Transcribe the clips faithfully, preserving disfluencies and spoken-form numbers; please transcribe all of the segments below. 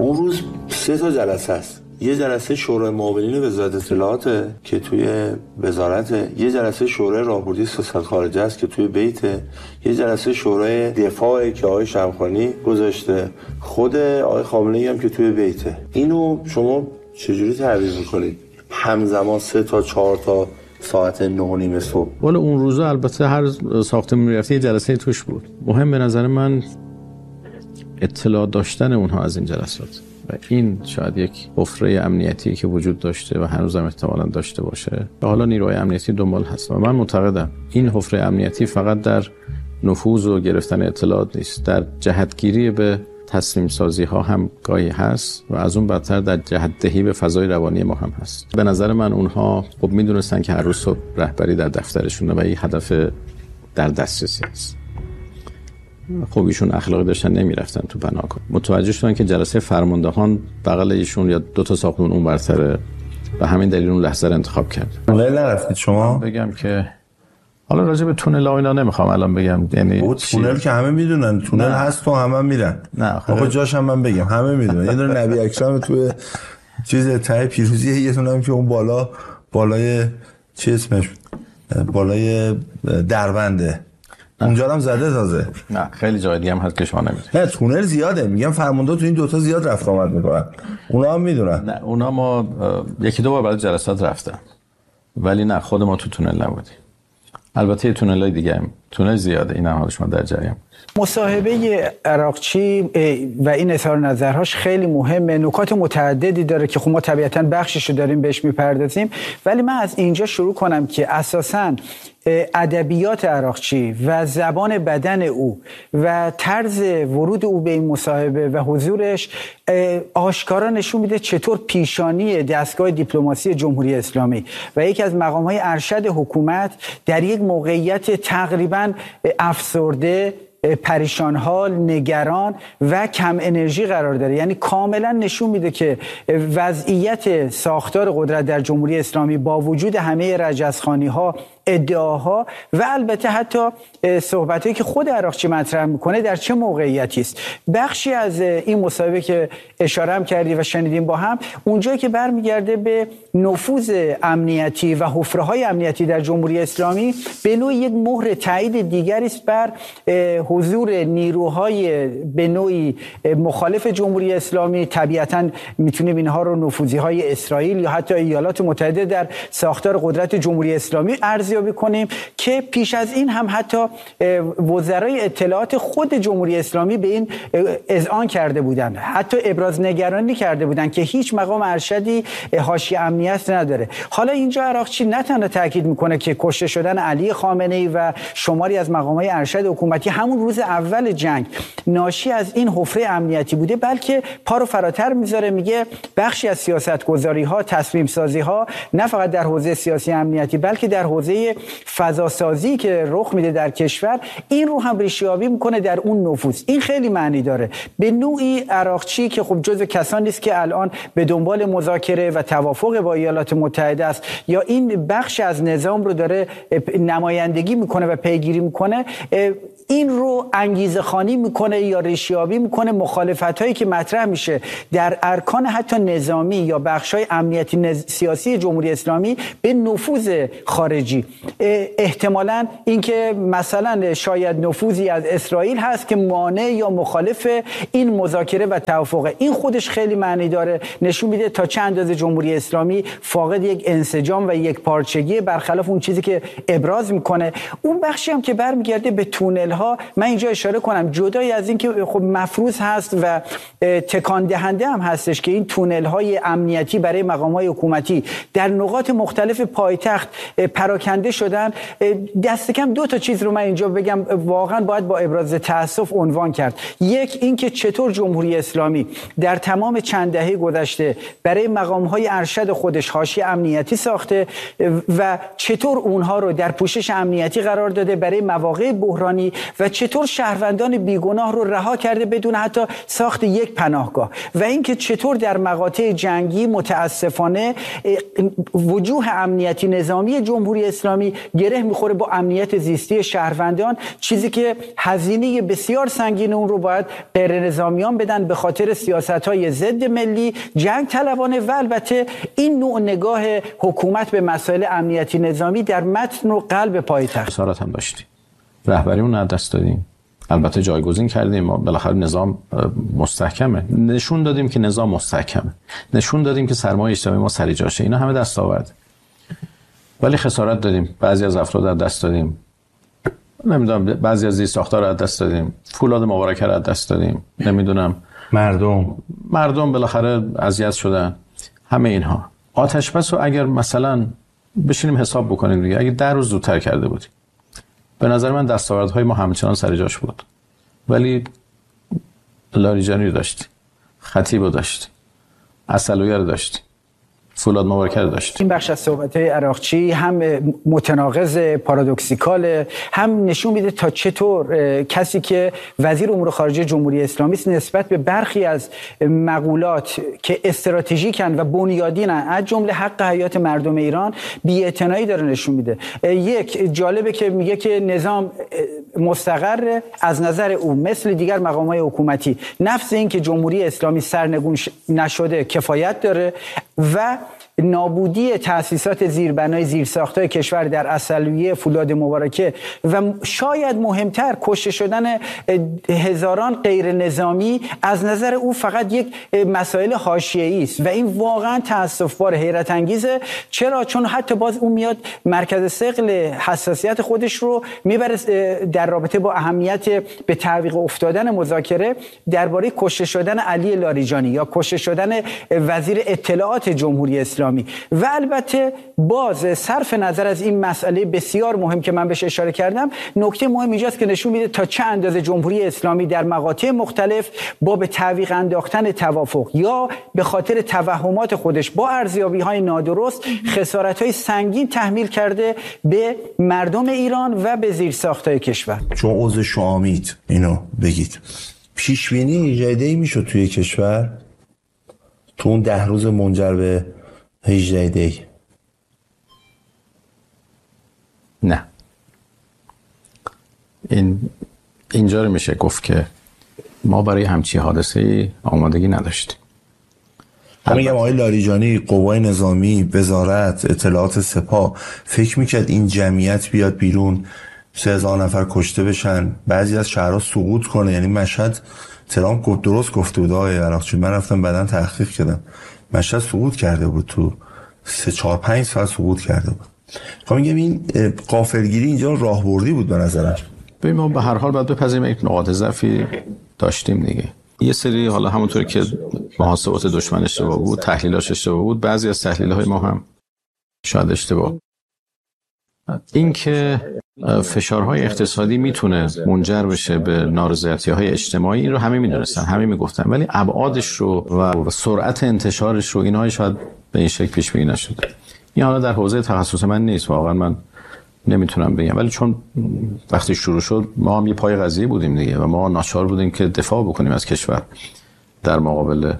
اون روز سه تا جلسه است. یه جلسه شورای معاونین وزارت اطلاعات که توی وزارت، یه جلسه شورای راهبردی سیاست خارجه است که توی بیت، یه جلسه شورای دفاع که آقای شمخانی گذاشته، خود آقای خامنه‌ای هم که توی بیته. اینو شما چجوری تعبیر می‌کنید؟ همزمان سه تا چهار تا ساعت نه و نیم صبح. والا اون روزا البته هر ساختمون می‌رفتی یه جلسه توش بود. مهم به نظر من اطلاع داشتن اونها از این جلسات و این شاید یک حفره امنیتی که وجود داشته و هنوزم احتمالاً داشته باشه و حالا نیروهای امنیتی دنبال هست و من معتقدم این حفره امنیتی فقط در نفوذ و گرفتن اطلاعات نیست، در جهتگیری به تصمیم سازی ها هم گاهی هست و از اون بدتر در جهت دهی به فضای روانی ما هم هست. به نظر من اونها خب میدونستن که هر روز صبح رهبری در دفترشونه و این هدف در دسترسی است. خب ایشون اخلاقی داشتن نمیرفتن تو بناکن. متوجه شدن که جلسه فرماندهان بغل ایشون یا دو تا ساختمون اون برتره و همین دلیل اون لحظه رو انتخاب کرد. تونل نرفتید شما؟ بگم که حالا راجع به تونل ها اینا نمیخوام الان بگم، یعنی تونل که همه میدونن تونل نه. هست تو همه میرن. نه آقا جاش هم من بگم همه میدونن. یه دونه نبی اکرم تو چیز ته پیروزی، یه دونه هم که اون بالا بالای چی اسمش بالای دربنده اونجا هم زده تازه. نه خیلی جای دیگه هم هست که شما نمیدونید. نه تونل زیاده، میگم فرمانده تو این دوتا زیاد رفت آمد میکنن، اونا هم میدونن. نه اونا ما یکی دو بار برای جلسات رفتم ولی نه خود ما تو تونل نبودیم. البته تونل‌های دیگه هم تونل زیاده، این هم حال شما در جریان. مصاحبه عراقچی و این اظهار نظرهاش خیلی مهمه، نکات متعددی داره که خب ما طبیعتاً بخششو داریم بهش میپردازیم، ولی من از اینجا شروع کنم که اساساً ادبیات عراقچی و زبان بدن او و طرز ورود او به این مصاحبه و حضورش آشکارا نشون میده چطور پیشانی دستگاه دیپلماسی جمهوری اسلامی و یکی از مقام‌های ارشد حکومت در یک موقعیت تقریباً افسرده، پریشان حال، نگران و کم انرژی قرار داره. یعنی کاملا نشون میده که وضعیت ساختار قدرت در جمهوری اسلامی با وجود همه رجزخوانی ها، ادعاها و البته حتی صحبتایی که خود عراقچی مطرح میکنه در چه موقعیتی است. بخشی از این مصاحبه که اشاره هم کردی و شنیدیم با هم، اونجایی که برمیگرده به نفوذ امنیتی و حفره‌های امنیتی در جمهوری اسلامی، به نوعی یک مهر تایید دیگری است بر حضور نیروهای به نوعی مخالف جمهوری اسلامی. طبیعتاً میتونیم اینها رو نفوذی‌های اسرائیل یا حتی ایالات متحده در ساختار قدرت جمهوری اسلامی ارزیابی کنیم که پیش از این هم حتی وزرای اطلاعات خود جمهوری اسلامی به این اذعان کرده بودند، حتی ابراز نگرانی کرده بودند که هیچ مقام ارشدی حاشیه امنیت نداره. حالا اینجا عراقچی نه تنها تاکید میکنه که کشته شدن علی خامنه‌ای و شماری از مقامات ارشد حکومتی همون روز اول جنگ ناشی از این حفره امنیتی بوده، بلکه پا رو فراتر میذاره، میگه بخشی از سیاستگذاری ها، تصمیم سازی ها نه فقط در حوزه سیاسی امنیتی بلکه در حوزه فضاسازی که رخ میده در کشور، این رو هم ریشه‌یابی میکنه در اون نفوذ. این خیلی معنی داره. به نوعی عراقچی که خب جزو کسانی است که الان به دنبال مذاکره و توافق با ایالات متحده است یا این بخش از نظام رو داره نمایندگی میکنه و پیگیری میکنه، این رو انگیزه خوانی میکنه یا ریشه‌یابی میکنه مخالفت هایی که مطرح میشه در ارکان حتی نظامی یا بخش های امنیتی نز... سیاسی جمهوری اسلامی به نفوذ خارجی. احتمالاً اینکه مثلا شاید نفوذی از اسرائیل هست که مانع یا مخالف این مذاکره و توافق، این خودش خیلی معنی داره، نشون میده تا چه اندازه جمهوری اسلامی فاقد یک انسجام و یک پارچگی برخلاف اون چیزی که ابراز میکنه. اون بخشی هم که برمیگرده به تونل ها، من اینجا اشاره کنم جدای از این که خب مفروض هست و تکان دهنده هم هستش که این تونل های امنیتی برای مقام های حکومتی در نقاط مختلف پایتخت پراکنده شدن، دست کم دو تا چیز رو من اینجا بگم واقعا باید با ابراز تأسف عنوان کرد. یک این که چطور جمهوری اسلامی در تمام چند دهه گذشته برای مقام های ارشد خودش حاشیه امنیتی ساخته و چطور اونها رو در پوشش امنیتی قرار داده برای مواقع بحرانی و چطور شهروندان بیگناه رو رها کرده بدون حتی ساخت یک پناهگاه و اینکه چطور در مقاطع جنگی متاسفانه وجوه امنیتی نظامی جمهوری اسلامی گره میخوره با امنیت زیستی شهروندان، چیزی که هزینه بسیار سنگین اون رو باید غیر نظامیان بدن به خاطر سیاست‌های ضد ملی، جنگ طلبانه و البته این نوع نگاه حکومت به مسائل امنیتی نظامی در متن و قلب پایتخت. خسارت هم داشتیم، رهبریمون از دست دادیم، البته جایگزین کردیم، ما بالاخره نظام مستحکمه، نشون دادیم که نظام مستحکمه، نشون دادیم که سرمایه اجتماعی ما سری جاشه، اینا همه دستاورد. ولی خسارت دادیم، بعضی از افراد از دست دادیم، نمیدونم بعضی از زیرساخت‌ها رو از دست دادیم، فولاد مبارکه رو از دست دادیم، نمیدونم مردم مردم بالاخره اذیت شدن. همه اینها آتش بس رو اگر مثلا بشینیم حساب بکنیم دیگه، اگه ده روز زودتر کرده بودیم به نظر من دستاوردهای ما همچنان سر جاش بود. ولی لاریجانی رو داشتی، خطیب رو داشتی، عسلویه رو داشتی، فولاد مبارکه رو داشتی. این بخش از صحبت‌های عراقچی هم متناقض، پارادوکسیکال، هم نشون میده تا چطور کسی که وزیر امور خارجه جمهوری اسلامی است نسبت به برخی از مقولات که استراتژیکن و بنیادینن از جمله حق حیات مردم ایران بی‌اعتنایی داره نشون میده. یک جالبه که میگه که نظام مستقر از نظر او مثل دیگر مقامات حکومتی، نفس این که جمهوری اسلامی سرنگون نشده کفایت داره و نابودی تأسیسات زیربنای زیرساخت‌های کشور در عسلویه، فولاد مبارکه و شاید مهمتر کشته شدن هزاران غیر نظامی از نظر او فقط یک مسائل حاشیه‌ای است و این واقعا تأسف‌بار، حیرت انگیزه. چرا؟ چون حتی باز اون میاد مرکز ثقل حساسیت خودش رو میبره در رابطه با اهمیت به تعویق افتادن مذاکره درباره کشته شدن علی لاریجانی یا کشته شدن وزیر اطلاعات جمهوری اسلامی و البته باز صرف نظر از این مسئله بسیار مهم که من بهش اشاره کردم، نکته مهم اینجاست که نشون میده تا چه اندازه جمهوری اسلامی در مقاطع مختلف با به تعویق انداختن توافق یا به خاطر توهمات خودش با ارزیابی‌های نادرست خسارت‌های سنگین تحمیل کرده به مردم ایران و به زیرساخت‌های کشور. چون عضو شامید اینو بگید، پیش بینی ایجادی میشد توی کشور تو اون ده روز منجر به هجده دی؟ نه، این اینجا رو میشه گفت که ما برای همچی حادثه آمادگی نداشتیم. من میگم آقای لاریجانی، قوای نظامی، وزارت اطلاعات، سپاه فکر میکرد این جمعیت بیاد بیرون، سه هزار نفر کشته بشن، بعضی از شهرها سقوط کنه؟ یعنی مشهد، ترامپ گفت درست گفته بود آقای عراقچی، من رفتم بعدن تحقیق کردم، مشهد سقوط کرده بود، تو سه چهار پنج ساعت سقوط کرده بود. خب میگم این غافلگیری اینجا راهبردی بود به نظرم. ببین ما به هر حال باید بپذیریم یک نقاط ضعفی داشتیم دیگه. یه سری حالا همونطور که محاسبات دشمن اشتباه بود، تحلیلاش اشتباه بود، بعضی از تحلیل‌های ما هم شاید اشتباه. این که فشارهای اقتصادی میتونه منجر بشه به نارضایتی‌های اجتماعی، این رو همه میدونستن، همه میگفتن، ولی ابعادش رو و سرعت انتشارش رو اینها شاید به این شکل پیش بینی نشده. این حالا در حوزه تخصص من نیست، واقعا من نمیتونم بگم، ولی چون وقتی شروع شد ما هم یه پای قضیه بودیم دیگه و ما ناچار بودیم که دفاع بکنیم از کشور در مقابل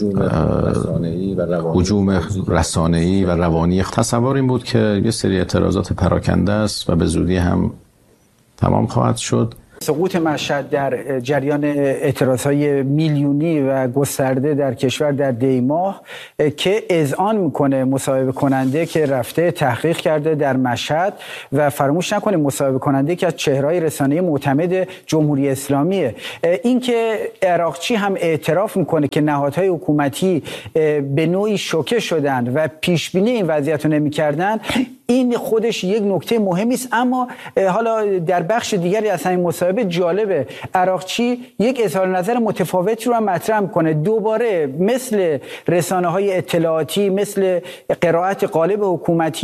هجوم رسانه‌ای و روانی. تصور این بود که یه سری اعتراضات پراکنده است و به زودی هم تمام خواهد شد. سقوط مشهد در جریان اعتراضهای میلیونی و گسترده در کشور در دی ماه که اذعان میکنه مصاحبه کننده که رفته تحقیق کرده در مشهد و فراموش نکنیم مصاحبه کننده که از چهره‌های رسانه‌ای معتمد جمهوری اسلامیه. این که عراقچی هم اعتراف میکنه که نهادهای حکومتی به نوعی شوکه شدن و پیش بینی این وضعیت رو نمی‌کردن، این خودش یک نکته مهمی است. اما حالا در بخش دیگری از این مصاحبه جالبه، عراقچی یک اظهار نظر متفاوتی رو هم مطرح میکنه، دوباره مثل رسانه‌های اطلاعاتی، مثل قرائت قالب حکومتی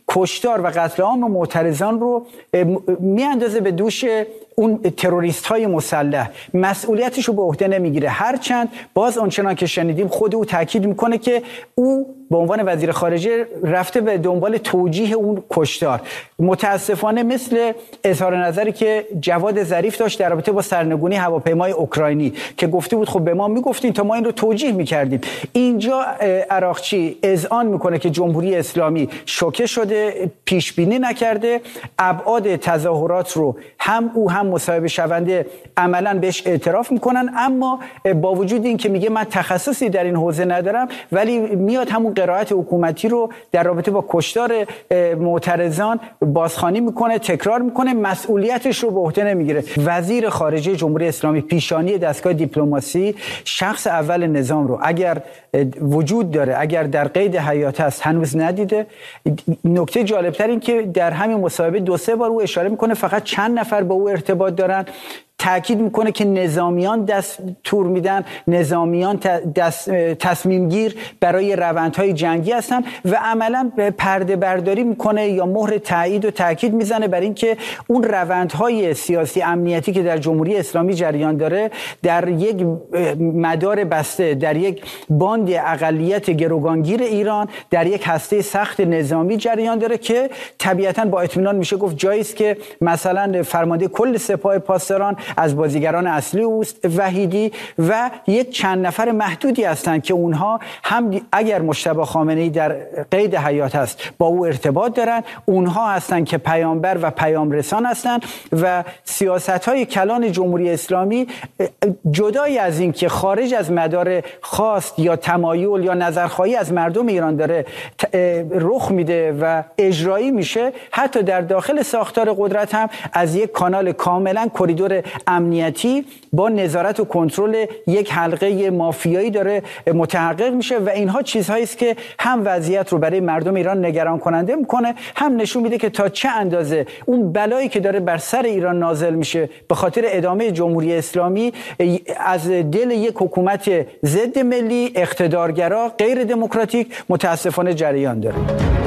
کشتار و قتل عام معترضان رو میاندازه به دوش اون تروریست های مسلح، مسئولیتش رو به عهده نمیگیره. هرچند باز آنچنان که شنیدیم خود او تاکید میکنه که او به عنوان وزیر خارجه رفته به دنبال توجیه اون کشتار. متاسفانه مثل اظهار نظری که جواد ظریف داشت در رابطه با سرنگونی هواپیمای اوکراینی که گفته بود خب به ما میگفتین تا ما این رو توجیه میکردیم. اینجا عراقچی اذعان میکنه که جمهوری اسلامی شوکه شده، پیش بینی نکرده، ابعاد تظاهرات رو هم او هم مصاحبه شونده عملاً بهش اعتراف میکنن، اما با وجود این که میگه من تخصصی در این حوزه ندارم ولی میاد همون قرائت حکومتی رو در رابطه با کشتار معترضان بازخوانی میکنه، تکرار میکنه، مسئولیتش رو به عهده نمیگیره. وزیر خارجه جمهوری اسلامی پیشانی دستگاه دیپلماسی، شخص اول نظام رو اگر وجود داره، اگر در قید حیات هست هنوز ندیده. نکته جالبتر این که در همین مصاحبه دو سه بار او اشاره میکنه فقط چند نفر با او ارتباط دارن، تأکید میکنه که نظامیان دستور میدن، نظامیان دست تصمیم گیر برای روندهای جنگی هستن و عملا پرده برداری میکنه یا مهر تایید و تأکید میزنه بر این که اون روندهای سیاسی امنیتی که در جمهوری اسلامی جریان داره در یک مدار بسته، در یک باند اقلیت گروگانگیر ایران، در یک هسته سخت نظامی جریان داره که طبیعتاً با اطمینان میشه گفت جایی است که مثلا فرمانده کل سپاه پاسداران از بازیگران اصلی اوست، وحیدی، و یک چند نفر محدودی هستند که اونها هم اگر مجتبی خامنه‌ای در قید حیات هست با او ارتباط دارن، اونها هستند که پیامبر و پیام رسان هستند و سیاست‌های کلان جمهوری اسلامی جدای از این که خارج از مدار خواست یا تمایل یا نظرخواهی از مردم ایران داره رخ میده و اجرایی میشه، حتی در داخل ساختار قدرت هم از یک کانال کاملا کریدور امنیتی با نظارت و کنترل یک حلقه مافیایی داره متحقق میشه و اینها چیزهایی است که هم وضعیت رو برای مردم ایران نگران کننده میکنه، هم نشون میده که تا چه اندازه اون بلایی که داره بر سر ایران نازل میشه به خاطر ادامه جمهوری اسلامی از دل یک حکومت ضد ملی، اقتدارگرا، غیر دموکراتیک متاسفانه جریان داره.